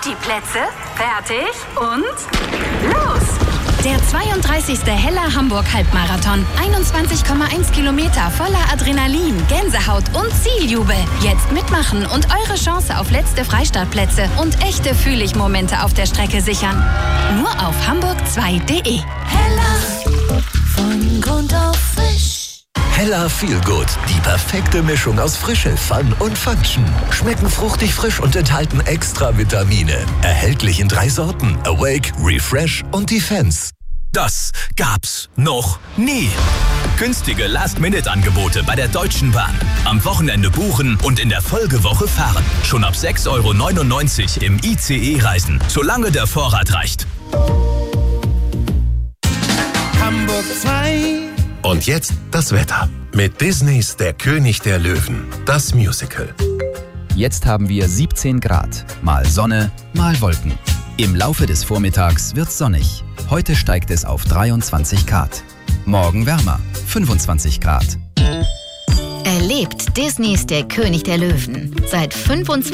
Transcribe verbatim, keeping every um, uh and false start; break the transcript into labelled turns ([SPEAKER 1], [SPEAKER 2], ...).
[SPEAKER 1] Die Plätze, fertig und los!
[SPEAKER 2] Der zweiunddreißigste Hella Hamburg Halbmarathon. einundzwanzig Komma eins Kilometer voller Adrenalin, Gänsehaut und Zieljubel. Jetzt mitmachen und eure Chance auf letzte Freistartplätze und echte Fühlig-Momente auf der Strecke sichern. Nur auf hamburg zwei punkt de.
[SPEAKER 3] Hella, von Grund auf frisch.
[SPEAKER 4] Hella Feel Good. Die perfekte Mischung aus Frische, Fun und Function. Schmecken fruchtig frisch und enthalten extra Vitamine. Erhältlich in drei Sorten. Awake, Refresh und Defense.
[SPEAKER 5] Das gab's noch nie. Günstige Last-Minute-Angebote bei der Deutschen Bahn. Am Wochenende buchen und in der Folgewoche fahren. Schon ab sechs Euro neunundneunzig im I C E reisen, solange der Vorrat reicht.
[SPEAKER 6] Hamburg zwei.
[SPEAKER 7] Und jetzt das Wetter. Mit Disneys Der König der Löwen, das Musical.
[SPEAKER 8] Jetzt haben wir siebzehn Grad. Mal Sonne, mal Wolken. Im Laufe des Vormittags wird's sonnig. Heute steigt es auf dreiundzwanzig Grad. Morgen wärmer, fünfundzwanzig Grad.
[SPEAKER 3] Erlebt Disneys Der König der Löwen. Seit fünfundzwanzig